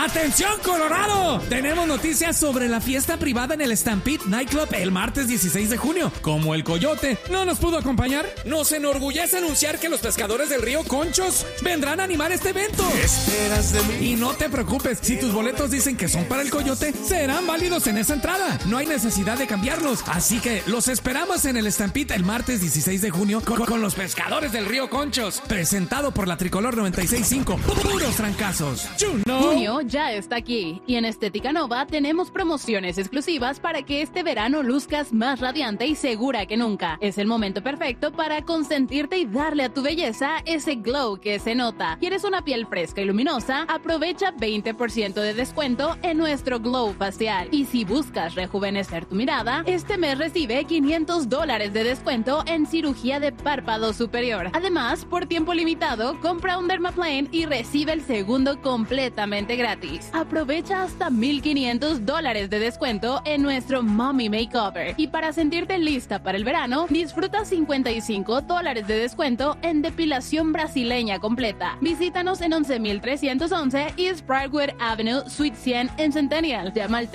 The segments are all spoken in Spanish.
¡Atención, Colorado! Tenemos noticias sobre la fiesta privada en el Stampede Nightclub el martes 16 de junio. Como el Coyote no nos pudo acompañar, nos enorgullece anunciar que los pescadores del río Conchos vendrán a animar este evento. ¿Qué esperas de mí? Y no te preocupes, si tus boletos dicen que son para el Coyote, serán válidos en esa entrada. No hay necesidad de cambiarlos, así que los esperamos en el Stampede el martes 16 de junio con los pescadores del río Conchos. Presentado por la Tricolor 96.5. Puros trancazos. Junio ya está aquí y en Estética Nova tenemos promociones exclusivas para que este verano luzcas más radiante y segura que nunca. Es el momento perfecto para consentirte y darle a tu belleza ese glow que se nota. ¿Quieres una piel fresca y luminosa? Aprovecha 20% de descuento en nuestro glow facial. Y si buscas rejuvenecer tu mirada, este mes recibe $500 de descuento en cirugía de párpado superior. Además, por tiempo limitado, compra un Dermaplane y recibe el segundo completamente gratis. Aprovecha hasta $1,500 de descuento en nuestro Mommy Makeover. Y para sentirte lista para el verano, disfruta $55 de descuento en depilación brasileña completa. Visítanos en 11,311 East Brightwood Avenue, Suite 100 en Centennial. Llama al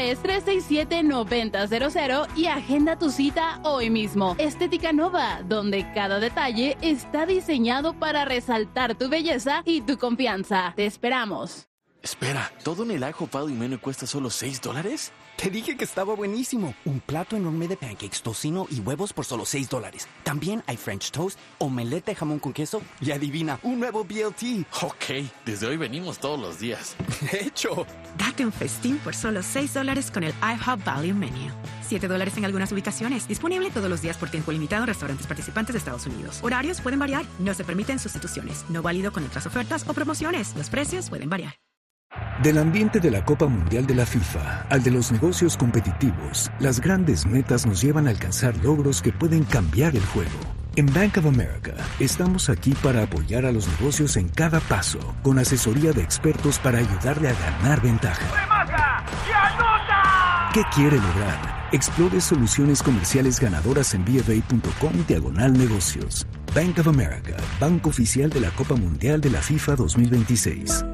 303-367-9000 y agenda tu cita hoy mismo. Estética Nova, donde cada detalle está diseñado para resaltar tu belleza y tu confianza. Te esperamos. Espera, ¿todo en el IHOP Value Menu cuesta solo $6? Te dije que estaba buenísimo. Un plato enorme de pancakes, tocino y huevos por solo $6. También hay French toast, omelette de jamón con queso y adivina, un nuevo BLT. Ok, desde hoy venimos todos los días. ¡Hecho! Date un festín por solo $6 con el IHOP Value Menu. $7 en algunas ubicaciones. Disponible todos los días por tiempo limitado en restaurantes participantes de Estados Unidos. Horarios pueden variar. No se permiten sustituciones. No válido con otras ofertas o promociones. Los precios pueden variar. Del ambiente de la Copa Mundial de la FIFA al de los negocios competitivos, las grandes metas nos llevan a alcanzar logros que pueden cambiar el juego. En Bank of America estamos aquí para apoyar a los negocios en cada paso, con asesoría de expertos para ayudarle a ganar ventaja. ¡Remata y anota! ¿Qué quiere lograr? Explore soluciones comerciales ganadoras en BofA.com/negocios. Bank of America, banco oficial de la Copa Mundial de la FIFA 2026.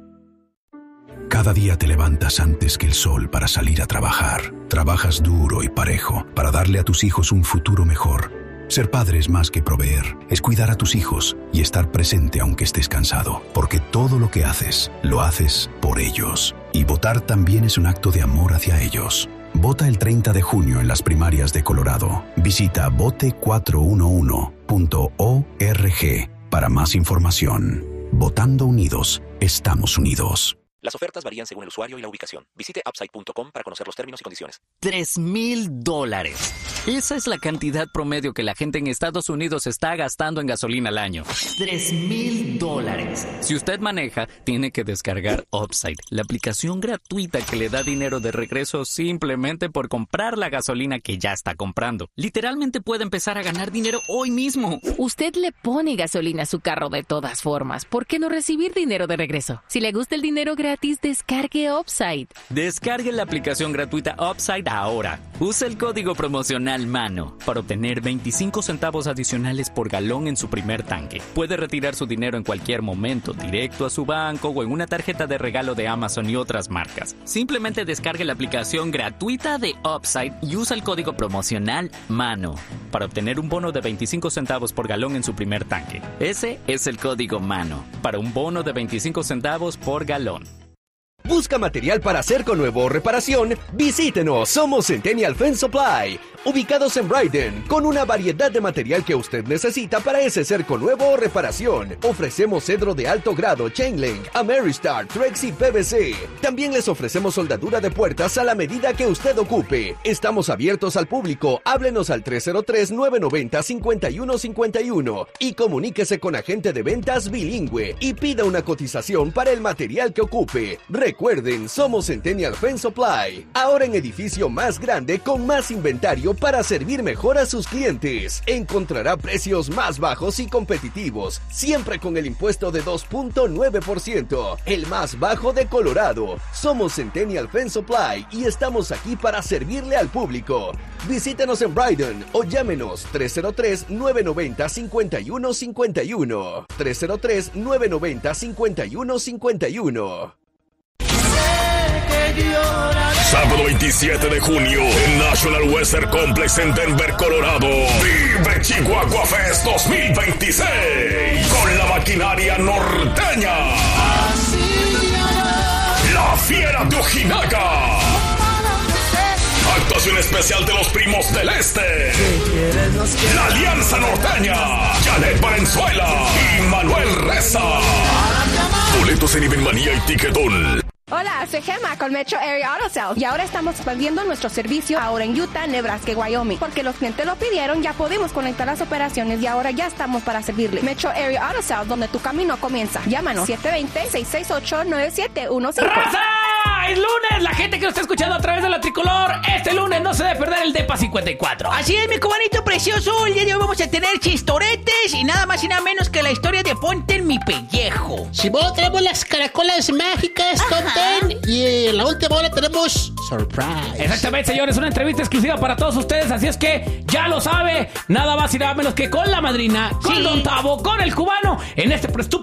Cada día te levantas antes que el sol para salir a trabajar. Trabajas duro y parejo para darle a tus hijos un futuro mejor. Ser padre es más que proveer, es cuidar a tus hijos y estar presente aunque estés cansado, porque todo lo que haces, lo haces por ellos. Y votar también es un acto de amor hacia ellos. Vota el 30 de junio en las primarias de Colorado. Visita vote411.org para más información. Votando unidos, estamos unidos. Las ofertas varían según el usuario y la ubicación. Visite Upside.com para conocer los términos y condiciones. $3,000. Esa es la cantidad promedio que la gente en Estados Unidos está gastando en gasolina al año. $3,000. Si usted maneja, tiene que descargar Upside, la aplicación gratuita que le da dinero de regreso simplemente por comprar la gasolina que ya está comprando. Literalmente puede empezar a ganar dinero hoy mismo. Usted le pone gasolina a su carro de todas formas. ¿Por qué no recibir dinero de regreso? Si le gusta el dinero gratis, descargue Upside. Descargue la aplicación gratuita Upside ahora. Use el código promocional MANO para obtener 25 centavos adicionales por galón en su primer tanque. Puede retirar su dinero en cualquier momento, directo a su banco o en una tarjeta de regalo de Amazon y otras marcas. Simplemente descargue la aplicación gratuita de Upside y usa el código promocional MANO para obtener un bono de 25 centavos por galón en su primer tanque. Ese es el código MANO para un bono de 25 centavos por galón. ¿Busca material para cerco nuevo o reparación? Visítenos, somos Centennial Fence Supply, ubicados en Bryden, con una variedad de material que usted necesita para ese cerco nuevo o reparación. Ofrecemos cedro de alto grado, Chain Link, Ameristar, Trex y PVC. También les ofrecemos soldadura de puertas a la medida que usted ocupe. Estamos abiertos al público, háblenos al 303-990-5151 y comuníquese con agente de ventas bilingüe y pida una cotización para el material que ocupe. Recuerden, somos Centennial Fence Supply, ahora en edificio más grande con más inventario para servir mejor a sus clientes. Encontrará precios más bajos y competitivos, siempre con el impuesto de 2.9%, el más bajo de Colorado. Somos Centennial Fence Supply y estamos aquí para servirle al público. Visítenos en Bryden o llámenos 303-990-5151. 303-990-5151. Sábado 27 de junio en National Western Complex en Denver, Colorado. Vive Chihuahua Fest 2026 con la maquinaria norteña. La Fiera de Ojinaga. Actuación especial de los Primos del Este. La Alianza Norteña. Janet Valenzuela y Manuel Reza. Boletos en Ibenmanía y Tiquetón. Hola, soy Gemma con Metro Area Auto Sales y ahora estamos expandiendo nuestro servicio ahora en Utah, Nebraska y Wyoming. Porque los clientes lo pidieron, ya podemos conectar las operaciones y ahora ya estamos para servirle. Metro Area Auto Sales, donde tu camino comienza. Llámanos 720-668-9715. ¡Raza! ¡Es lunes! La gente que nos está escuchando a través de la Tricolor, este lunes no se debe perder el Depa 54. Así es, mi cubanito precioso. El día de hoy vamos a tener chistoretes y nada más y nada menos que la historia de Ponte en mi pellejo. Si vos tenemos las caracolas mágicas, top 10, y en la última hora tenemos surprise. Exactamente, señores, una entrevista exclusiva para todos ustedes, así es que ya lo sabe, nada más y nada menos que con la madrina, con Don Tavo, con el cubano, en este